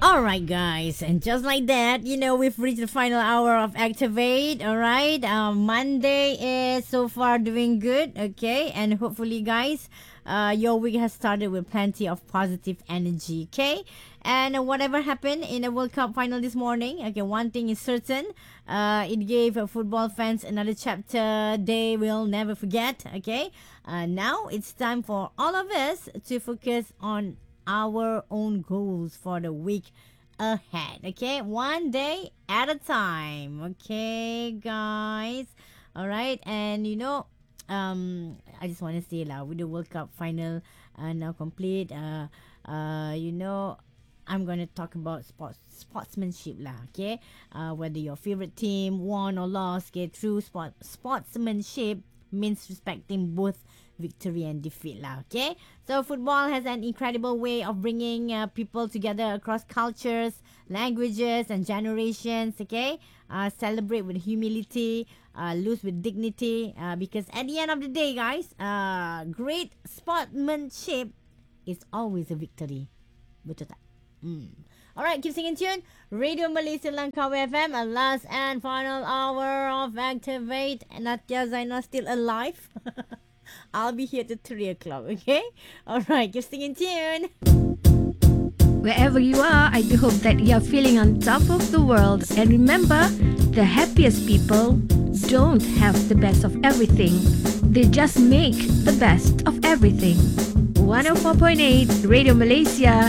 All right, guys, and just like that, we've reached the final hour of Activate. All right, Monday is so far doing good, okay, and hopefully, guys, your week has started with plenty of positive energy, okay. And whatever happened in the World Cup final this morning, okay, one thing is certain, it gave football fans another chapter they will never forget, okay. Now it's time for all of us to focus on our own goals for the week ahead. Okay, one day at a time. Okay, guys. All right, and I just want to say lah, with the World Cup final now complete. I'm gonna talk about sportsmanship lah. Okay, whether your favorite team won or lost, okay, true sportsmanship means respecting both victory and defeat lah. Okay, so football has an incredible way of bringing people together across cultures, languages, and generations. Okay, celebrate with humility, lose with dignity, because at the end of the day, guys, great sportsmanship is always a victory. Betul tak? Alright, keep singing tune. Radio Malaysia Langkawi FM, a last and final hour of Activate. Natia Zainal still alive. I'll be here till 3 o'clock, okay? Alright, keep singing tune. Wherever you are, I do hope that you're feeling on top of the world. And remember, the happiest people don't have the best of everything. They just make the best of everything. 104.8 Radio Malaysia.